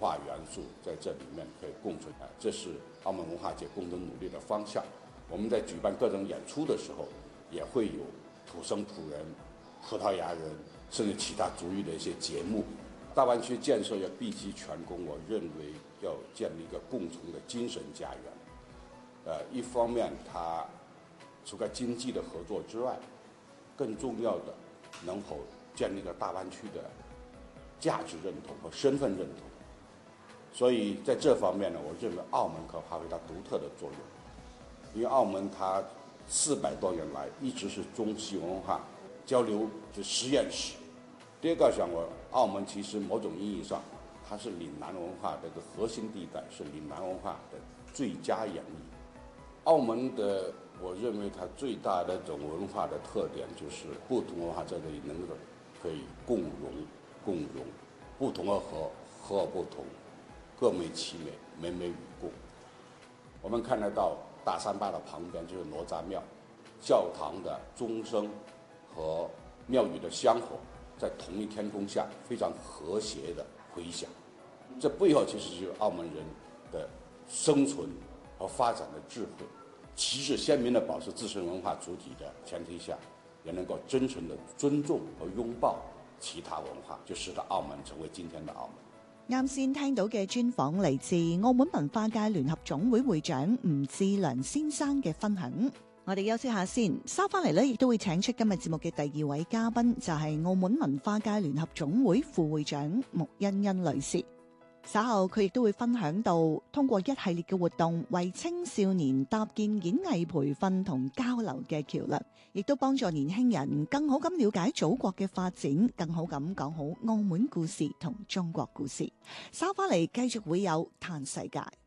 化元素在这里面可以共存，这是澳门文化节共同努力的方向。我们在举办各种演出的时候，也会有土生土人、葡萄牙人甚至其他族裔的一些节目。大湾区建设要毕其全功，我认为要建立一个共同的精神家园。一方面它除了经济的合作之外，更重要的能否建立一个大湾区的价值认同和身份认同。所以在这方面呢，我认为澳门可发挥它独特的作用。因为澳门它400多年来一直是中西文化交流的实验室。第二个讲，澳门其实某种意义上它是岭南文化的一个核心地带，是岭南文化的最佳演绎。澳门的我认为它最大的这种文化的特点就是不同文化在这里能够可以共融，不同而合，合而不同，各美其美，美美与共。我们看得到大三巴的旁边就是哪吒庙，教堂的钟声和庙宇的香火在同一天空下非常和谐的回响。这背后其实就是澳门人的生存和发展的智慧，旗帜鲜明地保持自身文化主体的前提下，也能够真诚地尊重和拥抱其他文化，就使得澳门成为今天的澳门。 啱先聽到嘅專訪嚟自澳門文化界聯合總會會長吳志良先生嘅分享。我哋休息下先，收翻嚟呢亦都會請出今日節目嘅第2位嘉賓，就係澳門文化界聯合總會副會長穆欣欣女士。稍後佢亦都會分享到通過一系列嘅活動，為青少年搭建演藝培訓同交流嘅橋梁，亦都幫助年輕人更好咁了解祖國嘅發展，更好咁講好澳門故事同中國故事。稍翻嚟繼續會有嘆世界。